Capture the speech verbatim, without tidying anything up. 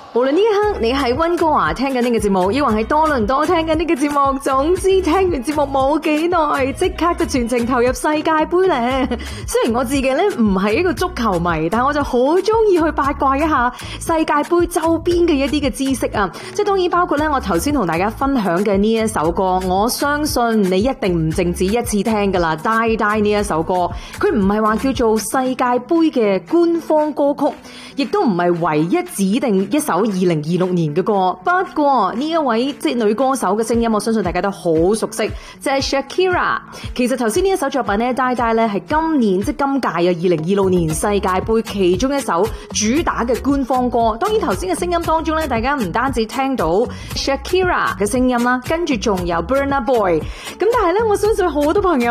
無論呢一刻你喺溫哥華聽緊呢個節目，抑或喺多倫多聽緊呢個節目，總之聽完節目冇幾耐，即刻就全程投入世界盃咧。雖然我自己咧唔係一個足球迷，但我就好中意去八卦一下世界盃周邊嘅一啲嘅知識啊！即係當然包括咧我頭先同大家分享嘅呢一首歌，我相信你一定唔淨止一次聽噶啦。Die Die 呢一首歌，佢唔係話叫做世界盃嘅官方歌曲，亦都唔係唯一指定一首二零二六年嘅歌。不過呢一位即係女歌手嘅聲音，我相信大家都好熟悉，就係 Shakira。其實頭先呢一首作品咧 Die Die 咧係今年即係今屆嘅二零二六年世界盃其中一首主打嘅官方歌。當然頭先嘅聲音當中咧，大家唔單止聽到 Shakira 嘅聲音啦，跟住仲有 Burna Boy。咁但係咧，我相信好多朋友